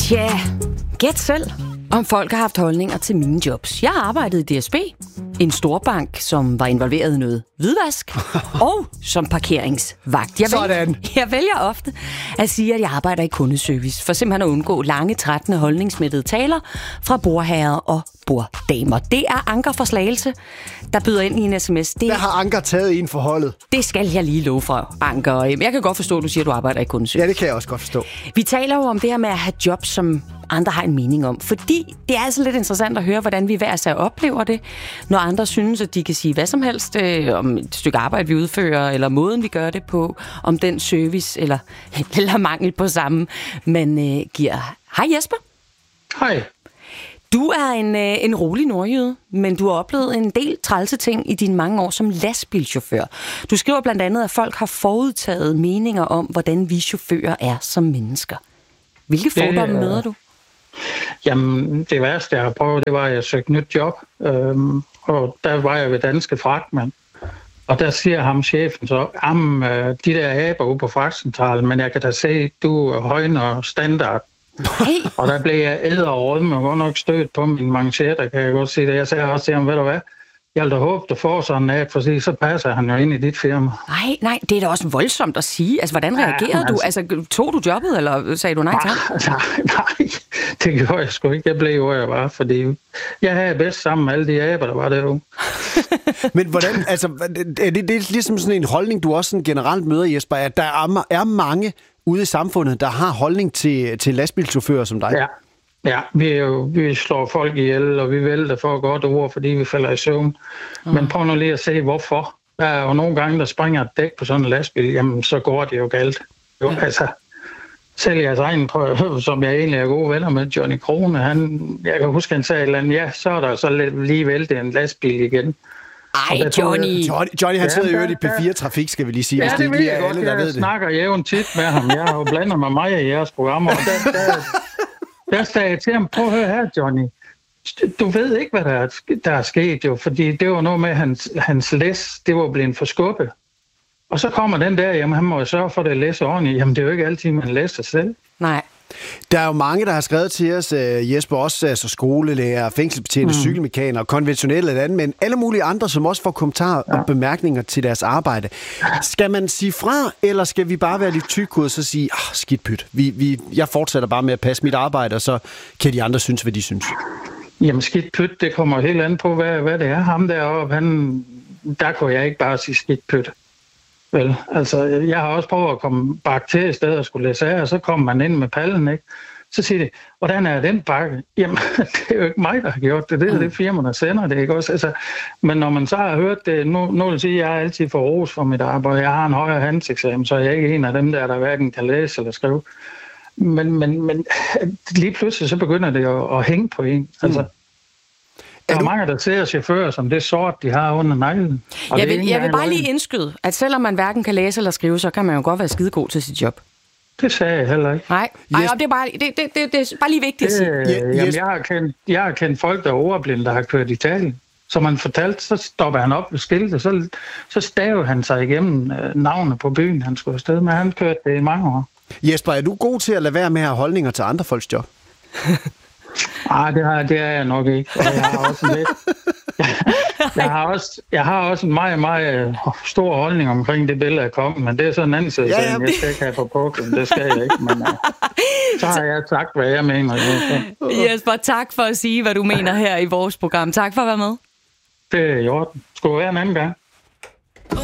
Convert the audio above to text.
Tja, gæt selv, om folk har haft holdninger til mine jobs. Jeg har arbejdet i DSB, en storbank, som var involveret i noget hvidvask, og som parkeringsvagt. Jeg vælger ofte at sige, at jeg arbejder i kundeservice, for simpelthen at undgå lange, trættende, holdningsmættede taler fra bordherrer og borddamer. Det er Anker fra Slagelse, der byder ind i en sms. Der har Anker taget en for holdet. Det skal jeg lige love for, Anker. Jeg kan godt forstå, at du siger, at du arbejder i kundeservice. Ja, det kan jeg også godt forstå. Vi taler jo om det her med at have jobs, som andre har en mening om. Fordi det er altså lidt interessant at høre, hvordan vi hver især oplever det, når andre synes, at de kan sige hvad som helst om et stykke arbejde, vi udfører, eller måden, vi gør det på, om den service, eller mangel på samme, man giver. Hej Jesper. Hej. Du er en rolig nordjyde, men du har oplevet en del trælse ting i dine mange år som lastbilchauffør. Du skriver blandt andet, at folk har forudtaget meninger om, hvordan vi chauffører er som mennesker. Hvilke fordomme møder du? Jamen, det værste, jeg har prøvet, det var, at jeg søgte nyt job. Og der var jeg ved Danske Fragtmand. Og der siger ham chefen så, de der aber ude på fragtcentralen, men jeg kan da se, du højner standard. Hey. Og der blev jeg æderråd, men godt nok stødt på min manchetter, kan jeg godt sige det. Jeg sagde også til ham, ved du hvad? Jeg vil da håbe, du får sådan en for så passer han jo ind i dit firma. Nej, det er da også voldsomt at sige. Altså, hvordan reagerede du? Altså, tog du jobbet, eller sagde du nej tak? Nej, det gjorde jeg sgu ikke. Jeg blev hvor jeg var, fordi jeg havde bedst sammen med alle de aber, der var derude. Men hvordan, altså, er det ligesom sådan en holdning, du også sådan generelt møder, Jesper, at der er mange ude i samfundet, der har holdning til lastbilchauffører som dig? Ja, vi slår folk ihjel, og vi vælter for et godt ord, fordi vi falder i søvn. Men prøv nu lige at se, hvorfor. Der er jo nogle gange, der springer et dæk på sådan en lastbil, jamen så går det jo galt. Jo, altså, selv jeres egen, som jeg egentlig er gode venner med, Johnny Krone, jeg kan huske, han sagde et eller andet, ja, så er der så lige væltet en lastbil igen. Ej, Johnny, han sidder jo i P4-trafik, skal vi lige sige. Ja, det ved jeg godt. Jeg snakker jævnt tit med ham. Jeg har jo blandet mig meget i jeres programmer, og der sagde jeg til ham, prøv at høre her, Johnny. Du ved ikke, hvad der er sket jo, fordi det var noget med, hans læs, det var blevet forskubbet. Og så kommer den der, jamen han må jo sørge for, at det læser ordentligt. Jamen det er jo ikke altid, man læser selv. Nej. Der er jo mange, der har skrevet til os, Jesper, også altså skolelærer, fængselsbetjente, cykelmekaner, konventionelle eller andet, men alle mulige andre, som også får kommentarer og bemærkninger til deres arbejde. Skal man sige fra, eller skal vi bare være lidt tykkodet og sige, skidt pyt, jeg fortsætter bare med at passe mit arbejde, og så kan de andre synes, hvad de synes? Jamen skidt pyt, det kommer helt an på, hvad det er. Ham deroppe, der kunne jeg ikke bare sige skidt pyt. Vel, altså, jeg har også prøvet at komme bakke til i stedet og skulle læse af, og så kommer man ind med pallen, ikke? Så siger de, hvordan er den bakke? Jamen, det er jo ikke mig, der har gjort det. Det er det firma, der sender det, ikke også? Altså, men når man så har hørt det, nu vil jeg sige, at jeg er altid for ros for mit arbejde. Jeg har en højere handelseksamen, så jeg er ikke en af dem der hverken kan læse eller skrive. Men lige pludselig så begynder det at hænge på en. Altså, der er mange, der ser chauffører som det sort, de har under neglen. Jeg vil bare lige indskyde, at selvom man hverken kan læse eller skrive, så kan man jo godt være skidegod til sit job. Det sagde jeg heller ikke. Nej, det er bare lige vigtigt at sige. Jamen, jeg har kendt folk, der er ordblinde, der har kørt i Italien. Som han fortalte, så stopper han op ved skiltet, så staver han sig igennem navnet på byen, han skulle afsted med. Han kørte det i mange år. Jesper, er du god til at lade være med at have holdninger til andre folks job? Nej, det er jeg nok ikke. Og jeg har også lidt. Jeg har også en meget, meget stor holdning omkring det billede, jeg kom, men det er sådan en anden side. Jeg skal ikke have på puklen, det skal jeg ikke. Men så har jeg sagt, hvad jeg mener. Jesper, tak for at sige, hvad du mener her i vores program. Tak for at være med. Det er i orden. Skulle være en anden gang.